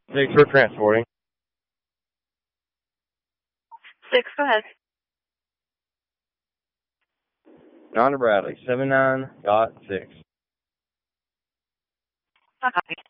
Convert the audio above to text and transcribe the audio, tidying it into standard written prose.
6 for transporting. 6, go ahead. On to Bradley, 79.6. Copy.